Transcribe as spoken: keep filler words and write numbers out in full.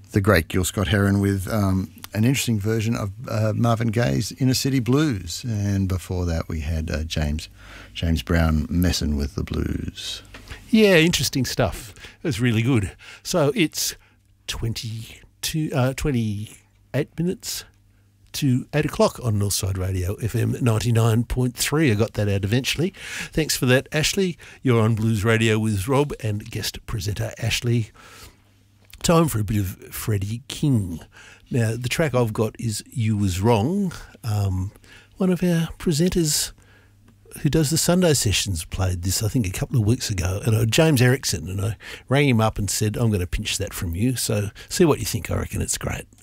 the great Gil Scott-Heron with um, an interesting version of uh, Marvin Gaye's Inner City Blues. And before that we had uh, James James Brown, Messin' with the Blues. Yeah, interesting stuff. It was really good. So it's twenty-two, uh, twenty-eight minutes to eight o'clock on Northside Radio, F M ninety-nine point three. I got that out eventually. Thanks for that, Ashley. You're on Blues Radio with Rob and guest presenter Ashley. Time for a bit of Freddie King. Now, the track I've got is You Was Wrong. Um, one of our presenters who does the Sunday sessions played this, I think, a couple of weeks ago, and uh, James Erickson, and I rang him up and said, I'm going to pinch that from you, so see what you think. I reckon it's great.